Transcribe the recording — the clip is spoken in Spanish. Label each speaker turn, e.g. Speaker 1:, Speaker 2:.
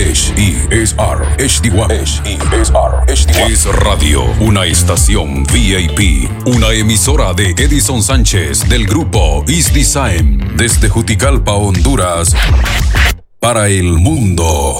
Speaker 1: HESR HD1. Es Radio, una estación VIP, una emisora de Edison Sánchez del grupo Is Design, desde Juticalpa, Honduras, para el mundo.